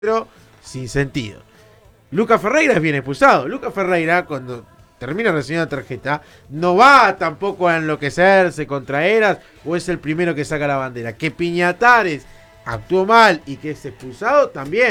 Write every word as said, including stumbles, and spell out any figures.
pero sin sentido. Lucas Ferreira es bien expulsado. Lucas Ferreira, cuando termina recibiendo la tarjeta, no va tampoco a enloquecerse contra Eras o es el primero que saca la bandera. Que Piñatares actuó mal y que es expulsado también.